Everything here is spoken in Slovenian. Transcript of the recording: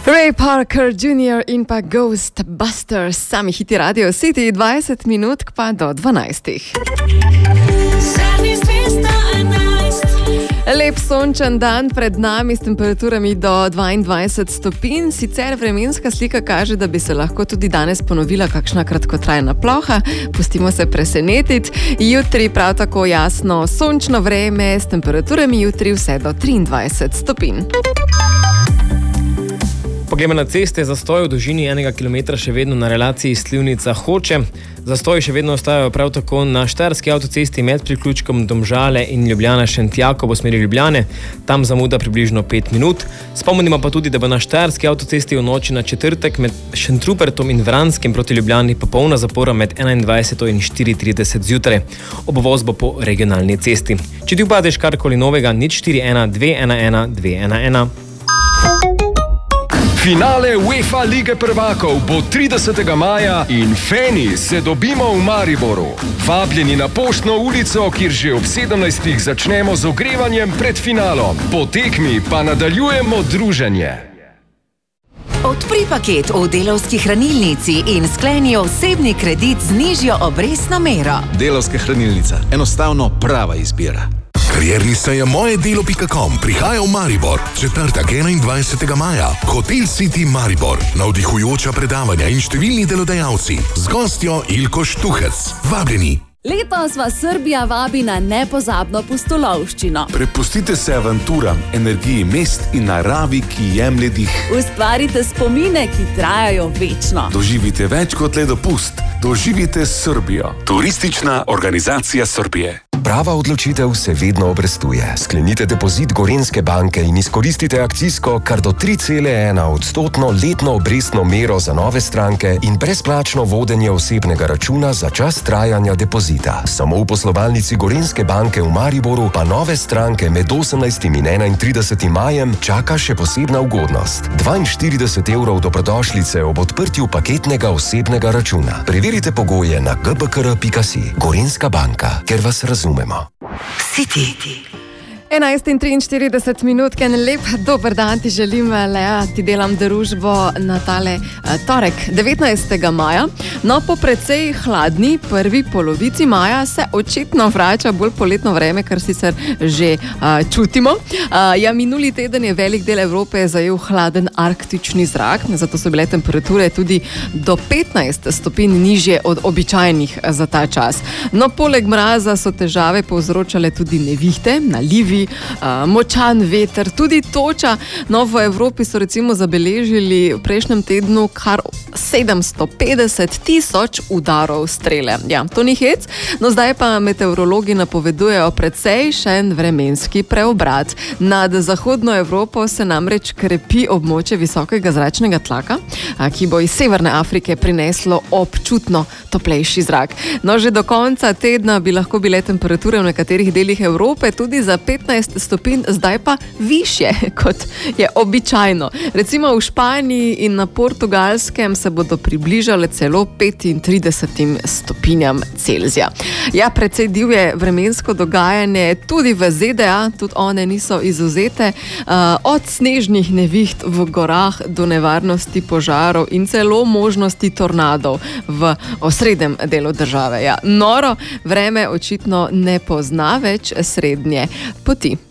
Ray Parker Jr. in pa Ghostbusters, sami hiti Radio City, 20 minut pa do 12. Lep sončen dan pred nami s temperaturami do 22 stopinj. Sicer vremenska slika kaže, da bi se lahko tudi danes ponovila kakšna kratkotrajna ploha. Pustimo se presenetiti. Jutri prav tako jasno sončno vreme s temperaturami jutri vse do 23 stopinj. Poglejmo na ceste, zastoj v dolžini 1 kilometra še vedno na relaciji Slivnica-Hoče. Zastoji še vedno ostajajo prav tako na Štajerski avtocesti med priključkom Domžale in Ljubljana-Šentjakov v smeri Ljubljane. Tam zamuda približno 5 minut. Spomnimo pa tudi, da bo na Štajerski avtocesti v noči na četrtek med Šentrupertom in Vranskim proti Ljubljani popolna zapora med 21 in 4:30 zjutraj. Obvoz bo po regionalni cesti. Če ti upadeš karkoli novega, 041 211 211. Finale UEFA Lige prvakov bo 30. maja in feni se dobimo v Mariboru. Vabljeni na Poštno ulico, kjer že ob 17. začnemo z ogrevanjem pred finalom. Po tekmi pa nadaljujemo druženje. Odpri paket v Delavski hranilnici in skleni osebni kredit z nižjo obrestno mero. Delavska hranilnica. Enostavno prava izbira. Karierni sejem mojedelo.com prihaja v Maribor. Četrtek 21. maja. Hotel City Maribor. Navdihujoča predavanja in številni delodajalci. Z gostjo Ilko Štuhec. Vabljeni. Letos vas Srbija vabi na nepozabno pustolovščino. Prepustite se avanturam, energiji mest in naravi, ki jemlje dih. Ustvarite spomine, ki trajajo večno. Doživite več kot le dopust. Doživite Srbijo. Turistična organizacija Srbije. Prava odločitev se vedno obrestuje. Sklenite depozit Gorenjske banke in izkoristite akcijsko kar do 3,1% letno obrestno mero za nove stranke in brezplačno vodenje osebnega računa za čas trajanja depozita. Samo v poslovalnici Gorenjske banke v Mariboru pa nove stranke med 18. in 31. majem čaka še posebna ugodnost. 42 evrov dobrodošlice ob odprtju paketnega osebnega računa. Preverite pogoje na gbkr.si. Gorenjska banka, ker vas razumemo. City. 11:43 minut, en lep dober dan ti želim, Lea, ti delam družbo na tale torek, 19. maja. No, po precej hladni prvi polovici maja se očitno vrača bolj poletno vreme, kar sicer že čutimo. Minuli teden je velik del Evrope zajel hladen arktični zrak, zato so bile temperature tudi do 15 stopinj nižje od običajnih za ta čas. No, poleg mraza so težave povzročale tudi nevihte, nalivi, močan veter, tudi toča. No, v Evropi so recimo zabeležili v prejšnjem tednu kar 750,000 udarov strele. Ja, to ni hec, no zdaj pa meteorologi napovedujejo precejšen vremenski preobrat. Nad zahodno Evropo se namreč krepi območje visokega zračnega tlaka, ki bo iz Severne Afrike prineslo občutno toplejši zrak. No, že do konca tedna bi lahko bile temperature v nekaterih delih Evrope tudi za 15 stopinj, zdaj pa višje, kot je običajno. Recimo v Španiji in na Portugalskem se bodo približale celo 35 stopinjam Celzija. Ja, precej divje vremensko dogajanje tudi v ZDA, tudi one niso izvzete, od snežnih neviht v gorah do nevarnosti požarov in celo možnosti tornadov v osrednjem delu države. Ja, noro vreme očitno ne pozna več srednje poti.